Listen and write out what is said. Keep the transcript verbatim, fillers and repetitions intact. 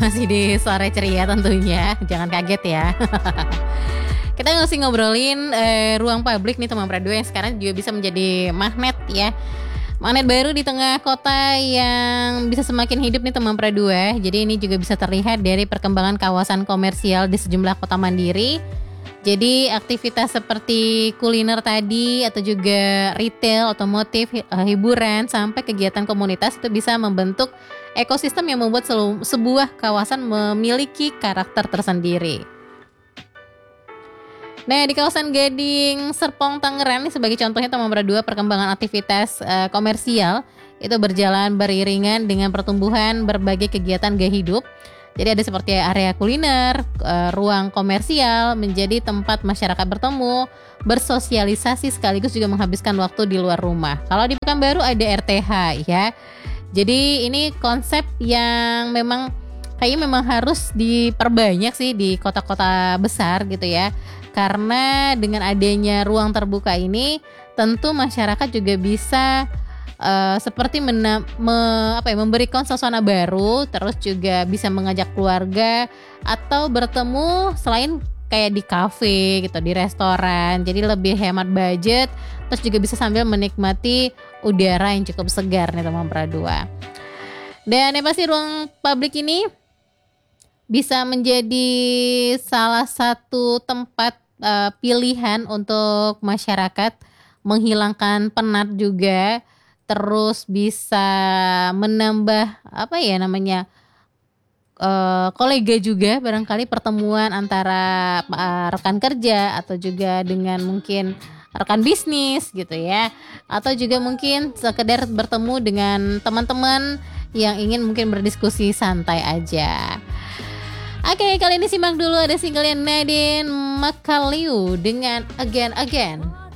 masih di sore ceria tentunya, jangan kaget ya. Kita masih ngobrolin eh, ruang publik nih teman Pradua yang sekarang juga bisa menjadi magnet ya. Magnet baru di tengah kota yang bisa semakin hidup nih teman Pradua. Jadi ini juga bisa terlihat dari perkembangan kawasan komersial di sejumlah kota mandiri. Jadi aktivitas seperti kuliner tadi atau juga retail, otomotif, hiburan sampai kegiatan komunitas itu bisa membentuk ekosistem yang membuat selu- sebuah kawasan memiliki karakter tersendiri. Nah, di kawasan Gading, Serpong, Tangerang ini sebagai contohnya teman Pradua, perkembangan aktivitas uh, komersial itu berjalan beriringan dengan pertumbuhan berbagai kegiatan gaya hidup. Jadi ada seperti area kuliner, uh, ruang komersial menjadi tempat masyarakat bertemu, bersosialisasi sekaligus juga menghabiskan waktu di luar rumah. Kalau di Pekanbaru ada R T H ya. Jadi ini konsep yang memang kayaknya memang harus diperbanyak sih di kota-kota besar gitu ya. Karena dengan adanya ruang terbuka ini tentu masyarakat juga bisa uh, seperti mena- me- apa ya, memberikan suasana baru, terus juga bisa mengajak keluarga atau bertemu selain kayak di kafe gitu, di restoran. Jadi lebih hemat budget, terus juga bisa sambil menikmati udara yang cukup segar nih teman Pradua. Dan yang pasti ruang publik ini bisa menjadi salah satu tempat uh, pilihan untuk masyarakat menghilangkan penat juga, terus bisa menambah apa ya namanya uh, kolega juga, barangkali pertemuan antara uh, rekan kerja atau juga dengan mungkin rekan bisnis gitu ya, atau juga mungkin sekedar bertemu dengan teman-teman yang ingin mungkin berdiskusi santai aja. Oke, kali ini simak dulu ada singlenya Nadine Makalu dengan Again Again.